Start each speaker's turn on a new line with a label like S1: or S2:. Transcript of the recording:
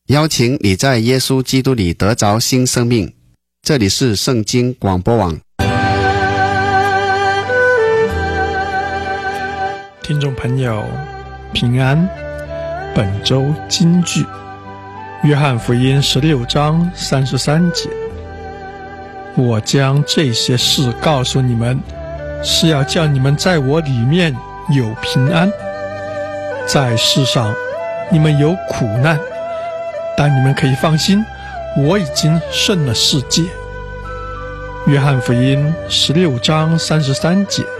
S1: 邀请你在耶稣基督里得着新生命。这里是圣经广播网。
S2: 听众朋友平安，本周金句约翰福音16章33节，我将这些事告诉你们，是要叫你们在我里面有平安。在世上你们有苦难，但你们可以放心，我已经胜了世界。约翰福音16章33节。